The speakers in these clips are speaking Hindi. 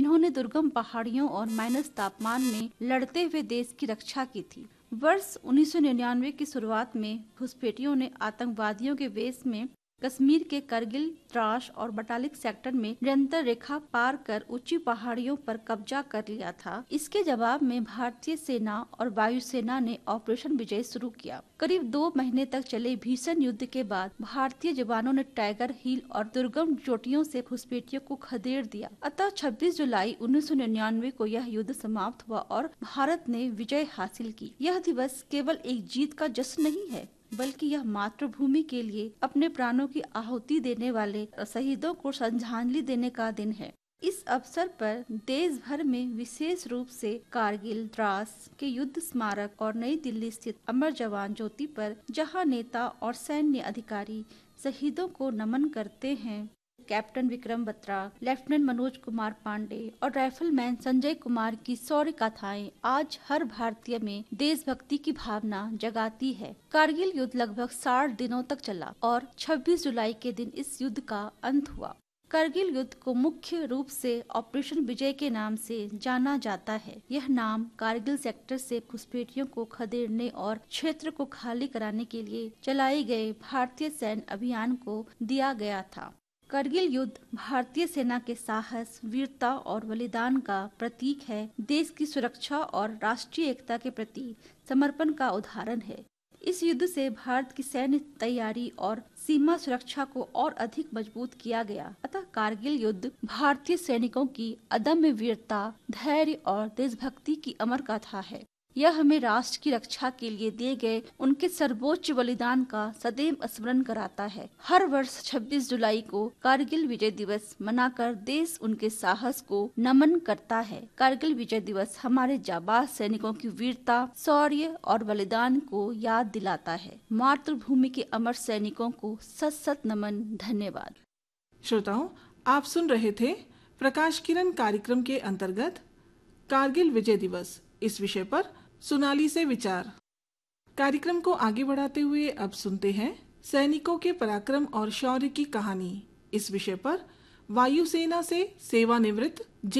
जिन्होंने दुर्गम पहाड़ियों और माइनस तापमान में लड़ते हुए देश की रक्षा की थी। वर्ष 1999 की शुरुआत में घुसपैठियों ने आतंकवादियों के वेश में कश्मीर के करगिल, द्रास और बटालिक सेक्टर में निरंतर रेखा पार कर ऊंची पहाड़ियों पर कब्जा कर लिया था। इसके जवाब में भारतीय सेना और वायुसेना ने ऑपरेशन विजय शुरू किया। करीब 2 महीने तक चले भीषण युद्ध के बाद भारतीय जवानों ने टाइगर हिल और दुर्गम चोटियों से घुसपैठियों को खदेड़ दिया। अतः 26 जुलाई 1999 को यह युद्ध समाप्त हुआ और भारत ने विजय हासिल की। यह दिवस केवल एक जीत का जश्न नहीं है, बल्कि यह मातृभूमि के लिए अपने प्राणों की आहुति देने वाले शहीदों को श्रद्धांजलि देने का दिन है। इस अवसर पर देश भर में विशेष रूप से कारगिल, द्रास के युद्ध स्मारक और नई दिल्ली स्थित अमर जवान ज्योति पर जहां नेता और सैन्य अधिकारी शहीदों को नमन करते हैं, कैप्टन विक्रम बत्रा, लेफ्टिनेंट मनोज कुमार पांडे और राइफलमैन संजय कुमार की शौर्य गाथाएं आज हर भारतीय में देशभक्ति की भावना जगाती है। कारगिल युद्ध लगभग 60 दिनों तक चला और 26 जुलाई के दिन इस युद्ध का अंत हुआ। कारगिल युद्ध को मुख्य रूप से ऑपरेशन विजय के नाम से जाना जाता है। यह नाम कारगिल सेक्टर से घुसपैठियों को खदेड़ने और क्षेत्र को खाली कराने के लिए चलाए गए भारतीय सैन्य अभियान को दिया गया था। कारगिल युद्ध भारतीय सेना के साहस, वीरता और बलिदान का प्रतीक है। देश की सुरक्षा और राष्ट्रीय एकता के प्रति समर्पण का उदाहरण है। इस युद्ध से भारत की सैन्य तैयारी और सीमा सुरक्षा को और अधिक मजबूत किया गया। अतः कारगिल युद्ध भारतीय सैनिकों की अदम्य वीरता, धैर्य और देशभक्ति की अमर गाथा है। यह हमें राष्ट्र की रक्षा के लिए दिए गए उनके सर्वोच्च बलिदान का सदैव स्मरण कराता है। हर वर्ष 26 जुलाई को कारगिल विजय दिवस मनाकर देश उनके साहस को नमन करता है। कारगिल विजय दिवस हमारे जाबाज सैनिकों की वीरता, शौर्य और बलिदान को याद दिलाता है। मातृभूमि के अमर सैनिकों को सत सत नमन। धन्यवाद। श्रोताओं, आप सुन रहे थे प्रकाश किरण कार्यक्रम के अंतर्गत कारगिल विजय दिवस इस विषय पर सोनाली से विचार। कार्यक्रम को आगे बढ़ाते हुए अब सुनते हैं सैनिकों के पराक्रम और शौर्य की कहानी। इस विषय पर वायुसेना से सेवानिवृत्त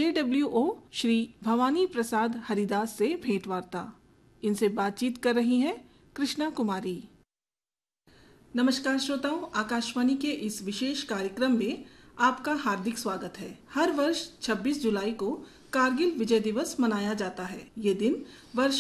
JWO श्री भवानी प्रसाद हरिदास से भेंटवार्ता। इनसे बातचीत कर रही हैं कृष्णा कुमारी। नमस्कार श्रोताओं, आकाशवाणी के इस विशेष कार्यक्रम में आपका हार्दिक स्वागत है। हर वर्ष 26 जुलाई को कारगिल विजय दिवस मनाया जाता है। ये दिन वर्ष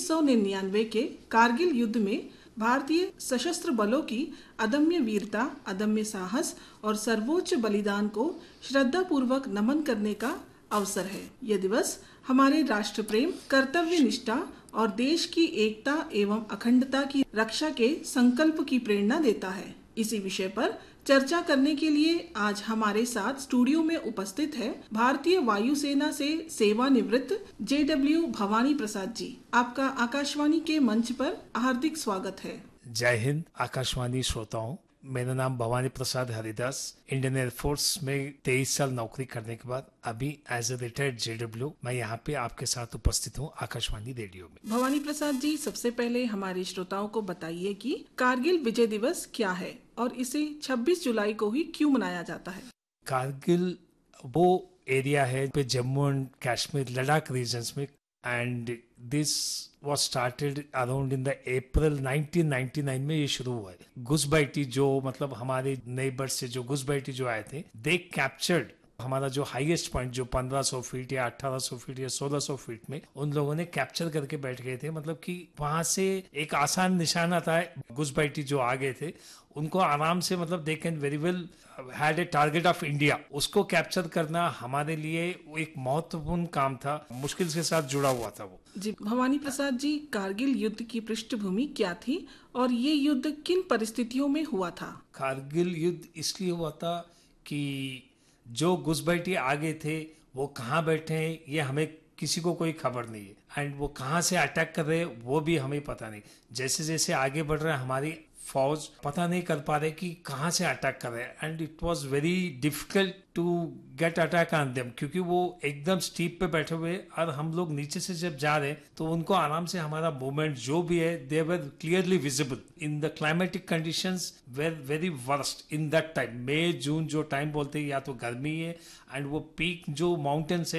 1999 के कारगिल युद्ध में भारतीय सशस्त्र बलों की अदम्य वीरता, अदम्य साहस और सर्वोच्च बलिदान को श्रद्धा पूर्वक नमन करने का अवसर है। यह दिवस हमारे राष्ट्र प्रेम, कर्तव्य निष्ठा और देश की एकता एवं अखंडता की रक्षा के संकल्प की प्रेरणा देता है। इसी विषय पर चर्चा करने के लिए आज हमारे साथ स्टूडियो में उपस्थित है भारतीय वायुसेना से सेवानिवृत्त JW भवानी प्रसाद जी। आपका आकाशवाणी के मंच पर हार्दिक स्वागत है। जय हिंद आकाशवाणी श्रोताओं, मेरा नाम भवानी प्रसाद हरिदास। इंडियन एयरफोर्स में 23 साल नौकरी करने के बाद अभी एज ए रिटायर्ड JW मैं यहाँ पे आपके साथ उपस्थित हूँ आकाशवाणी रेडियो में। भवानी प्रसाद जी, सबसे पहले हमारे श्रोताओं को बताइए कि कारगिल विजय दिवस क्या है और इसे 26 जुलाई को ही क्यों मनाया जाता है? कारगिल वो एरिया है पे जम्मू एंड कश्मीर, लद्दाख रीजन्स में, and this was started around in the April 1999 में ये शुरू हुआ है। घुसपैठी जो मतलब हमारे नेबर से जो घुसपैठी जो आए थे, दे कैप्चर्ड हमारा जो हाईएस्ट पॉइंट जो 1500 फीट या 1800 फीट या 1600 फीट में उन लोगों ने कैप्चर करके बैठ गए थे। मतलब कि वहां से एक आसान निशाना था। घुसपैठी जो आ गए थे उनको आराम से मतलब they can very well had a target of India, उसको कैप्चर करना हमारे लिए एक महत्वपूर्ण काम था, मुश्किल के साथ जुड़ा हुआ था वो। जी भवानी प्रसाद जी, कारगिल युद्ध की पृष्ठभूमि क्या थी और ये युद्ध किन परिस्थितियों में हुआ था? कारगिल युद्ध इसलिए हुआ था कि जो घुसपैठी आगे थे वो कहाँ बैठे हैं ये हमें किसी को कोई खबर नहीं है, एंड वो कहाँ से अटैक कर रहे हैं वो भी हमें पता नहीं। जैसे जैसे आगे बढ़ रहे हैं हमारी फौज पता नहीं कर पा रहे कि कहाँ से अटैक कर रहे हैं, and it was very difficult to get attack on them, क्योंकि वो एकदम स्टीप पे बैठे हुए और हम लोग नीचे से जब जा रहे हैं तो उनको आराम से हमारा मूवमेंट जो भी है दे वर clearly visible. In the climatic conditions were very worst in that time. मई जून जो टाइम बोलते हैं या तो गर्मी है, एंड वो पीक जो माउंटेन्स है